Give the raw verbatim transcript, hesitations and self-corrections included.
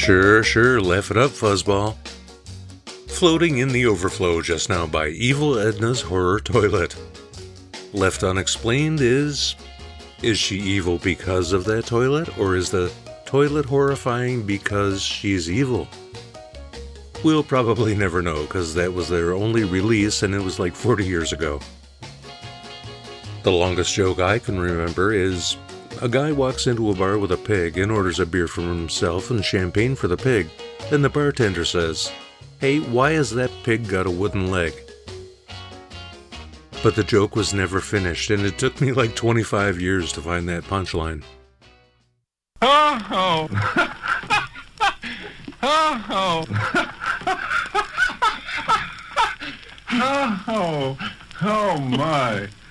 Sure, sure, laugh it up, fuzzball. Floating in the overflow just now by Evil Edna's Horror Toilet. Left unexplained is... Is she evil because of that toilet, or is the toilet horrifying because she's evil? We'll probably never know, because that was their only release and it was like forty years ago. The longest joke I can remember is... A guy walks into a bar with a pig and orders a beer for himself and champagne for the pig. Then the bartender says, "Hey, why has that pig got a wooden leg?" But the joke was never finished, and it took me like twenty-five years to find that punchline. Oh, oh, oh, oh, oh my.